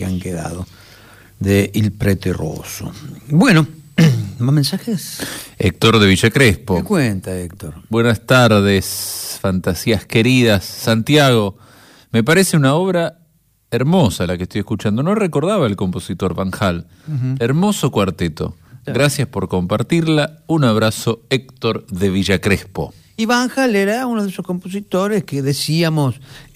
que han quedado de Il Prete Rosso. Bueno, ¿más mensajes? Héctor de Villa Crespo. ¿Qué cuenta, Héctor? Buenas tardes, fantasías queridas. Santiago, me parece una obra hermosa la que estoy escuchando. No recordaba el compositor Van Hal. Hermoso cuarteto. Gracias por compartirla. Un abrazo, Héctor de Villa Crespo. Y Van Hal era uno de esos compositores que decíamos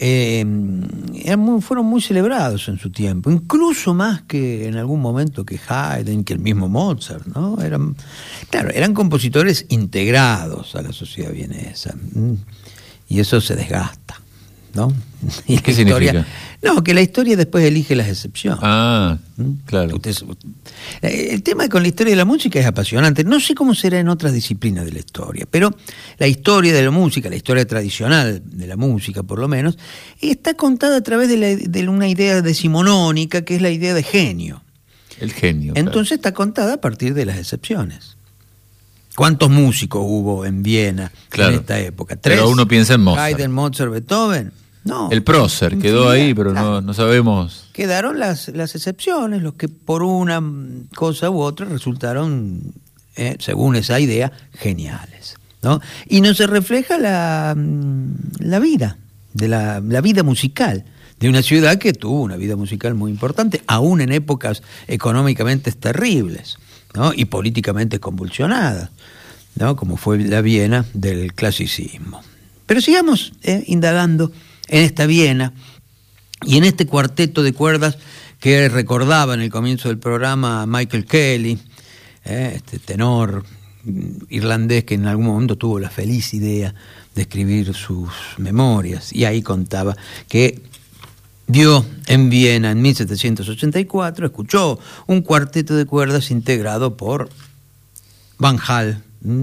fueron muy celebrados en su tiempo, incluso más que en algún momento que Haydn, que el mismo Mozart, ¿no? Eran compositores integrados a la sociedad vienesa, y eso se desgasta, ¿no? Y ¿Qué significa? No, que la historia después elige las excepciones. Ah, claro. El tema con la historia de la música es apasionante. No sé cómo será en otras disciplinas de la historia, pero la historia de la música, la historia tradicional de la música por lo menos, está contada a través de una idea decimonónica, que es la idea de genio. El genio. Entonces está contada a partir de las excepciones. ¿Cuántos músicos hubo en Viena en esta época? 3. Pero uno piensa en Mozart. Haydn, Mozart, Beethoven. No. El prócer quedó ahí, pero no sabemos. Quedaron las excepciones, los que por una cosa u otra resultaron, según esa idea, geniales, ¿no? Y no se refleja la vida, la vida musical de una ciudad que tuvo una vida musical muy importante, aún en épocas económicamente terribles, ¿no? Y políticamente convulsionadas, ¿no? Como fue la Viena del clasicismo. Pero sigamos indagando en esta Viena y en este cuarteto de cuerdas que recordaba en el comienzo del programa Michael Kelly, este tenor irlandés que en algún momento tuvo la feliz idea de escribir sus memorias, y ahí contaba que vio en Viena en 1784, escuchó un cuarteto de cuerdas integrado por Van Hal,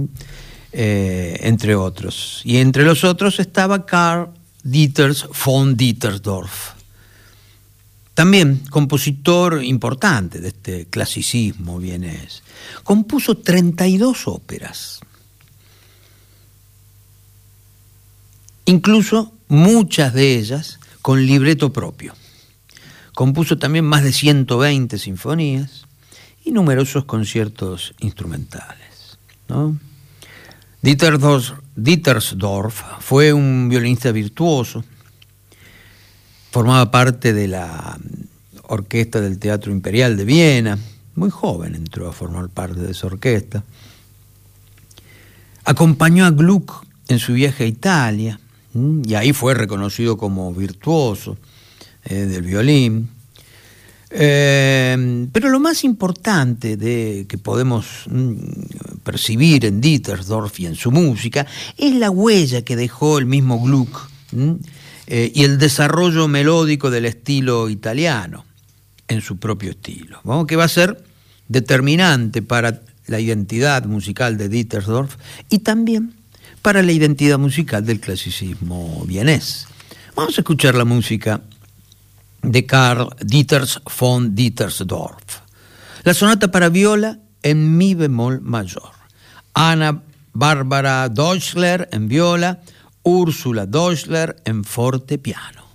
entre otros, y entre los otros estaba Karl Dieters von Dietersdorf, también compositor importante de este clasicismo vienés. Compuso 32 óperas, incluso muchas de ellas con libreto propio. Compuso también más de 120 sinfonías y numerosos conciertos instrumentales, ¿no? Dietersdorf fue un violinista virtuoso, formaba parte de la orquesta del Teatro Imperial de Viena, muy joven entró a formar parte de esa orquesta, acompañó a Gluck en su viaje a Italia, y ahí fue reconocido como virtuoso del violín. Pero lo más importante que podemos percibir en Dietersdorf y en su música es la huella que dejó el mismo Gluck y el desarrollo melódico del estilo italiano en su propio estilo, ¿no? Que va a ser determinante para la identidad musical de Dietersdorf y también para la identidad musical del clasicismo vienés. Vamos a escuchar la música de Karl Dieters von Dietersdorf. La sonata para viola en mi bemol mayor. Anna Barbara Deutschler en viola, Úrsula Deutschler en fortepiano.